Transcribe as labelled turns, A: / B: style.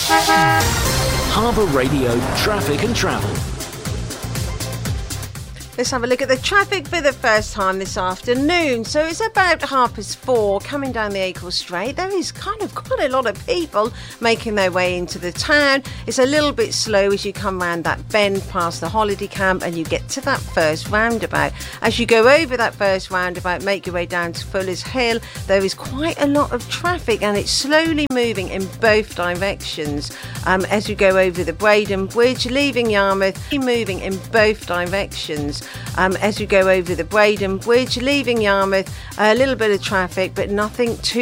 A: Harbour Radio Traffic and Travel.
B: Let's have a look at the traffic for the first time this afternoon. So it's about 4:30 coming down the Acle Strait. There is kind of quite a lot of people making their way into the town. It's a little bit slow as you come round that bend past the holiday camp and you get to that first roundabout. As you go over that first roundabout, make your way down to Fuller's Hill, there is quite a lot of traffic and it's slowly moving in both directions. As you go over the Braden Bridge, leaving Yarmouth, moving in both directions. As you go over the Braden Bridge, leaving Yarmouth, a little bit of traffic, but nothing too